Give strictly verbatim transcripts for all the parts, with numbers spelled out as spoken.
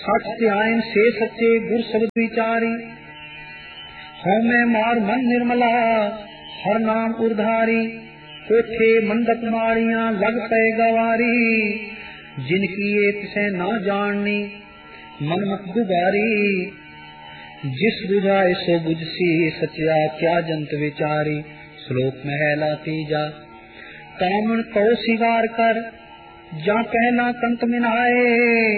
सच ध्यान से सच्चे गुर शब्द विचारी, हौमे मार मन निर्मला हर नाम उधारी। कोठे मंडप माड़ियां लग पे गवारी, जिनकी ये तिसे ना जाननी मन मत गुबारी। जिस बुझाए सो बुझसी सचिया क्या जंत विचारी। श्लोक महला तीजा। कामन को सिगार कर जा पहला कंत मिनाए,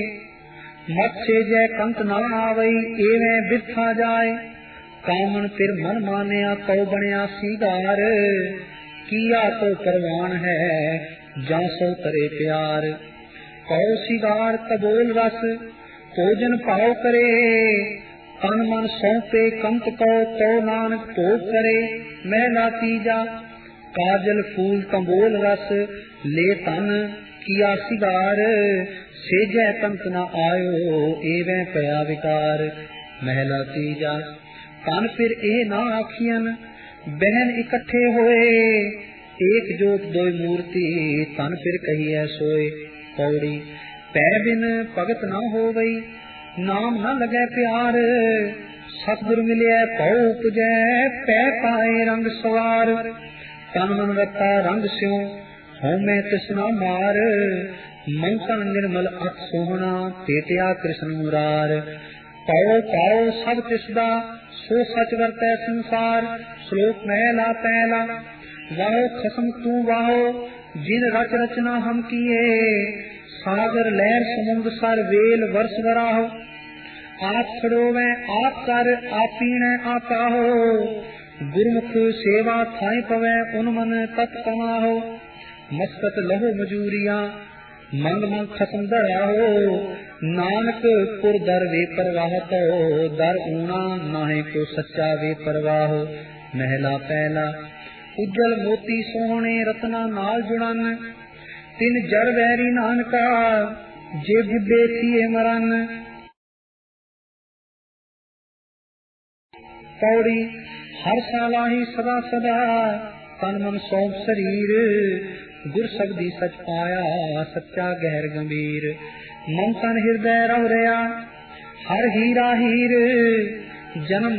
मत से जय कंत ना आवई एवे बिथा जाए। कामन फिर मन मानिया कौ बनिया सिगार, किया तो परवान है जा सो करे प्यार। कौ सिगार तबोल रस भोजन पाओ करे, तन मन सौंपे कंत को तो नानक भोग करे। महला तीजा। काजल फूल तंबोल रस ले तन किया सिगार, सेजै कंत न आयो एवं पया विकार। महला तीजा। तन फिर ए ना आखियन बहन इकट्ठे होए, एक जोत दो मूर्ति तन फिर कहिए सोए। पौड़ी। पै बिन भगत न होवई नाम न लगे प्यार, सतगुर मिले पौ उपजै पै पाए रंग सवार। तन मन रता रंग स्यों होमे तृष्णा मार, मन तन निर्मल अख सोहना पेटिया कृष्ण मुरार। पाओ पाओ सब तिसदा सो सच वरतै संसार। श्लोक महला पहला। वाहो खसम तू वाहो जिन रच रचना हम किए, सागर लहर समुद्र सर वेल वर्ष वराहो। आप छड़ोवे आप कर आप पीने आप आहो, गुरमुख सेवा थाई पवे उन मन तत् कमाहो। मस्तक लहो मजूरिया मंग मंग खसम दराहो, नानक पुर दर वे परवाह तो दर ऊना नाहे को सच्चा वे परवाह। महला पहला। उज्जल मोती सोहने रत्ना नाल जुड़न, तिन जड़ वैरी नानका जे बुद्धे थिए मरन। पौड़ी। हर साला ही सदा सदा तन मन सौंप शरीर, गुर शब्दी सच पाया सच्चा गहर गंभीर। मन तन हृदय रव रया हर हीरा हीर, जन्म